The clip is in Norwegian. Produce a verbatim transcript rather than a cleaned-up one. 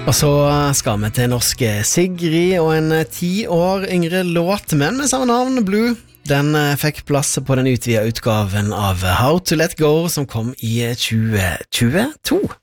Og så skal vi til norske Sigrid og en ti år yngre låt, men med samme navn, Blue. Den fikk plass på den utvidede utgaven av How to Let Go, som kom i tjue tjueto.